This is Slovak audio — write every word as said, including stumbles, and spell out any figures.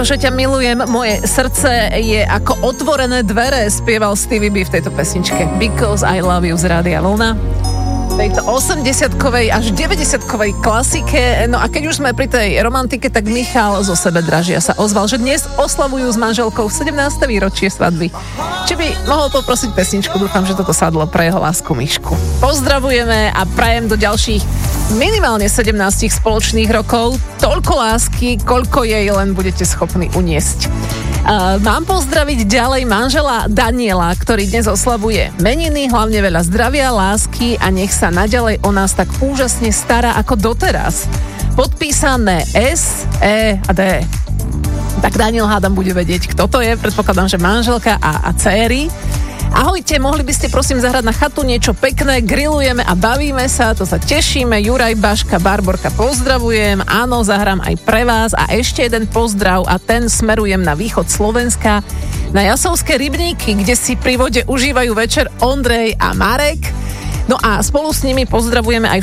to, že ťa milujem, moje srdce je ako otvorené dvere, spieval Stevie B v tejto pesničke Because I Love You z Rádia Vlna. Tejto osemdesiatkovej až deväťdesiatkovej klasike. No a keď už sme pri tej romantike, tak Michal zo Sebedražia sa ozval, že dnes oslavujú s manželkou sedemnáste výročie svadby. Či by mohol poprosiť pesničku, dúfam, že toto sadlo pre jeho lásku Mišku. Pozdravujeme a prajem do ďalších minimálne sedemnásť spoločných rokov toľko lásky, koľko jej len budete schopní uniesť. Uh, mám pozdraviť ďalej manžela Daniela, ktorý dnes oslavuje meniny, hlavne veľa zdravia, lásky a nech sa naďalej o nás tak úžasne stará ako doteraz. Podpísané S, E a D. Tak Daniel, hádam, bude vedieť, kto to je. Predpokladám, že manželka a, a céry. Ahojte, mohli by ste prosím zahrať na chatu niečo pekné, grillujeme a bavíme sa, to sa tešíme. Juraj, Baška, Barborka, pozdravujem. Áno, zahrám aj pre vás a ešte jeden pozdrav a ten smerujem na východ Slovenska, na Jasovské rybníky, kde si pri vode užívajú večer Ondrej a Marek. No a spolu s nimi pozdravujeme aj